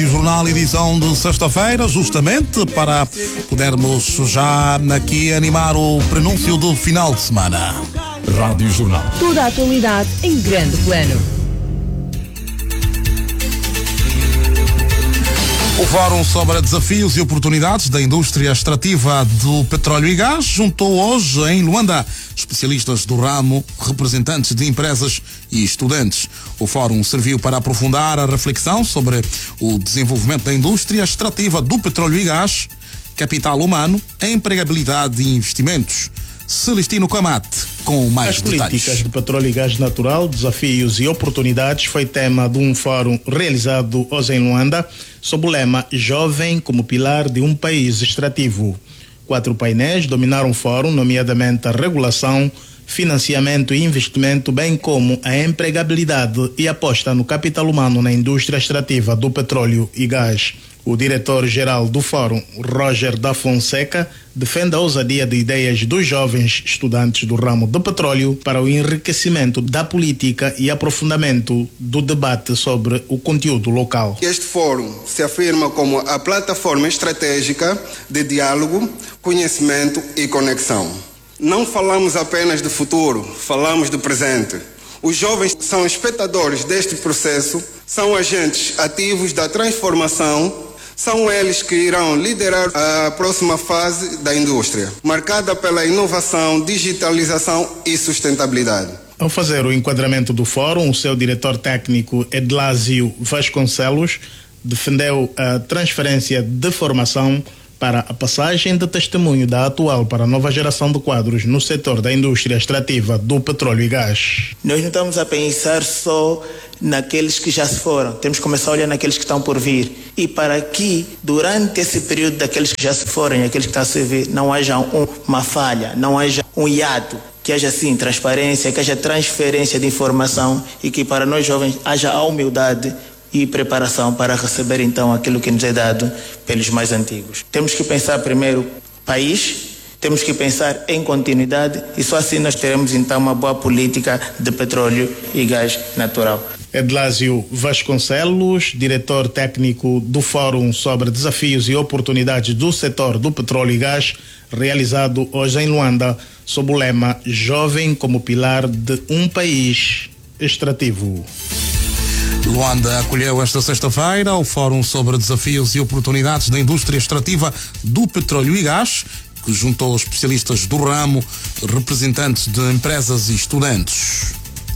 Jornal, edição de sexta-feira, justamente para podermos já aqui animar o prenúncio do final de semana. Rádio Jornal. Toda a atualidade em grande plano. O Fórum sobre Desafios e Oportunidades da Indústria Extrativa do Petróleo e Gás juntou hoje em Luanda especialistas do ramo, representantes de empresas e estudantes. O fórum serviu para aprofundar a reflexão sobre o desenvolvimento da indústria extrativa do petróleo e gás, capital humano, empregabilidade e investimentos. Celestino Camate, com mais detalhes. As políticas do petróleo e gás natural, desafios e oportunidades, foi tema de um fórum realizado hoje em Luanda, sob o lema Jovem como pilar de um país extrativo. 4 painéis dominaram o fórum, nomeadamente a regulação, financiamento e investimento, bem como a empregabilidade e aposta no capital humano na indústria extrativa do petróleo e gás. O diretor-geral do Fórum, Roger da Fonseca, defende a ousadia de ideias dos jovens estudantes do ramo do petróleo para o enriquecimento da política e aprofundamento do debate sobre o conteúdo local. Este fórum se afirma como a plataforma estratégica de diálogo, conhecimento e conexão. Não falamos apenas do futuro, falamos do presente. Os jovens são espectadores deste processo, são agentes ativos da transformação. São eles que irão liderar a próxima fase da indústria, marcada pela inovação, digitalização e sustentabilidade. Ao fazer o enquadramento do fórum, o seu diretor técnico Edlásio Vasconcelos defendeu a transferência de formação para a passagem de testemunho da atual para a nova geração de quadros no setor da indústria extrativa do petróleo e gás. Nós não estamos a pensar só naqueles que já se foram, temos que começar a olhar naqueles que estão por vir. E para que, durante esse período daqueles que já se foram e aqueles que estão a se vir, não haja uma falha, não haja um hiato, que haja sim transparência, que haja transferência de informação e que para nós jovens haja a humildade e preparação para receber então aquilo que nos é dado pelos mais antigos. Temos que pensar primeiro país, temos que pensar em continuidade e só assim nós teremos então uma boa política de petróleo e gás natural. Edlásio Vasconcelos, diretor técnico do Fórum sobre Desafios e Oportunidades do Setor do Petróleo e Gás, realizado hoje em Luanda, sob o lema Jovem como pilar de um país extrativo. Luanda acolheu esta sexta-feira o Fórum sobre Desafios e Oportunidades da Indústria Extrativa do Petróleo e Gás, que juntou especialistas do ramo, representantes de empresas e estudantes.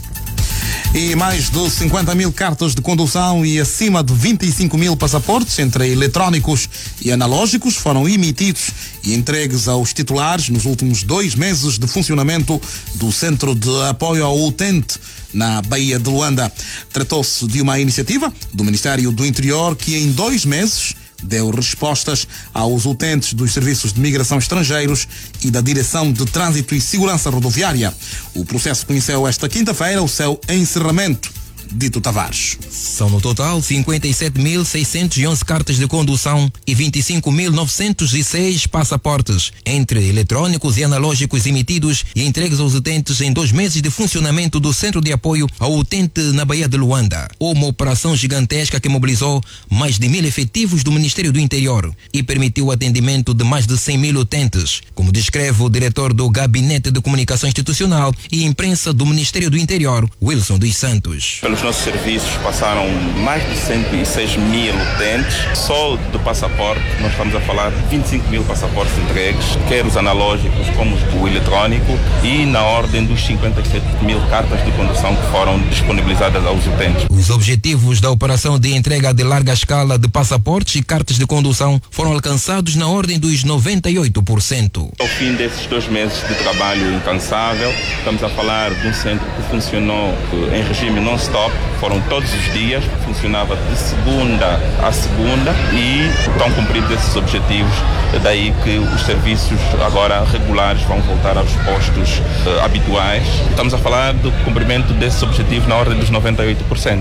E mais de 50 mil cartas de condução e acima de 25 mil passaportes, entre eletrónicos e analógicos, foram emitidos e entregues aos titulares nos últimos 2 meses de funcionamento do Centro de Apoio ao Utente, na Baía de Luanda. Tratou-se de uma iniciativa do Ministério do Interior que em 2 meses deu respostas aos utentes dos serviços de migração estrangeiros e da Direção de Trânsito e Segurança Rodoviária. O processo conheceu esta quinta-feira o seu encerramento. Dito Tavares. São no total 57.611 cartas de condução e 25.906 passaportes, entre eletrônicos e analógicos emitidos e entregues aos utentes em 2 meses de funcionamento do Centro de Apoio ao Utente na Baía de Luanda. Uma operação gigantesca que mobilizou mais de 1.000 efetivos do Ministério do Interior e permitiu o atendimento de mais de 100 mil utentes, como descreve o diretor do Gabinete de Comunicação Institucional e Imprensa do Ministério do Interior, Wilson dos Santos. Os nossos serviços passaram mais de 106 mil utentes. Só do passaporte, nós estamos a falar de 25 mil passaportes entregues, quer os analógicos como o eletrônico, e na ordem dos 57 mil cartas de condução que foram disponibilizadas aos utentes. Os objetivos da operação de entrega de larga escala de passaportes e cartas de condução foram alcançados na ordem dos 98%. Ao fim desses 2 meses de trabalho incansável, estamos a falar de um centro que funcionou em regime non-stop. Foram todos os dias, funcionava de segunda a segunda e estão cumpridos esses objetivos. Daí que os serviços agora regulares vão voltar aos postos habituais. Estamos a falar do cumprimento desses objetivos na ordem dos 98%.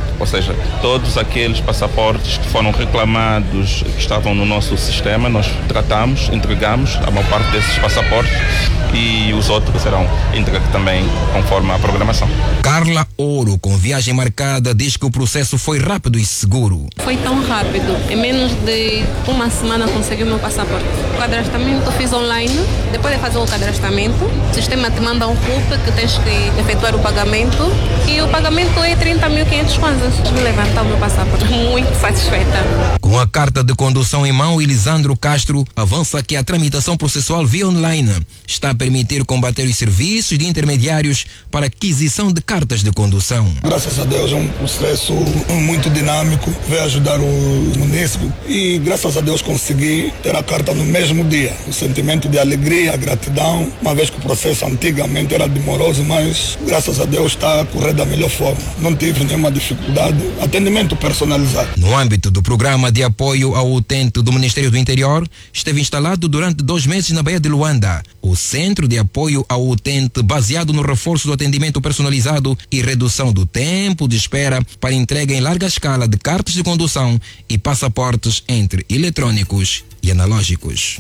ou seja, todos aqueles passaportes que foram reclamados, que estavam no nosso sistema, nós tratamos, entregamos a maior parte desses passaportes e os outros serão entregues também conforme a programação. Carla Ouro, com viagem marcada, diz que o processo foi rápido e seguro. Foi tão rápido, em menos de uma semana consegui o meu passaporte. O cadastramento fiz online, depois de fazer o cadastramento, o sistema te manda um RUP que tens que efetuar o pagamento e o pagamento é 30.500 kwanzas. Me levantar o meu passaporte, muito satisfeita. Com a carta de condução em mão, Elisandro Castro avança que a tramitação processual via online está a permitir combater os serviços de intermediários para aquisição de cartas de condução. Graças a Deus é um processo muito dinâmico, veio ajudar o município e graças a Deus consegui ter a carta no mesmo dia. O sentimento de alegria, gratidão, uma vez que o processo antigamente era demoroso, mas graças a Deus está a correr da melhor forma. Não tive nenhuma dificuldade, atendimento personalizado. No âmbito do programa de apoio ao utente do Ministério do Interior, esteve instalado durante 2 meses na Baía de Luanda o Centro de Apoio ao Utente, baseado no reforço do atendimento personalizado e redução do tempo de espera para entrega em larga escala de cartas de condução e passaportes entre eletrônicos e analógicos.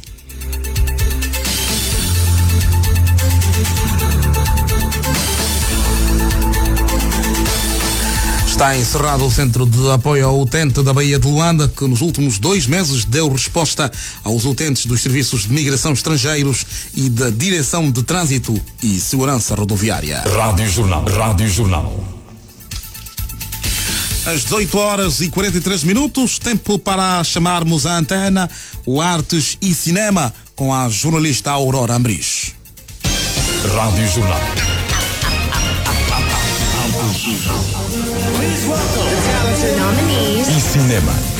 Está encerrado o Centro de Apoio ao Utente da Baía de Luanda, que nos últimos 2 meses deu resposta aos utentes dos serviços de migração estrangeiros e da Direção de Trânsito e Segurança Rodoviária. Rádio Jornal. Às 18h43, tempo para chamarmos à antena o Artes e Cinema com a jornalista Aurora Ambris. Rádio Jornal. The talented nominees E cinema.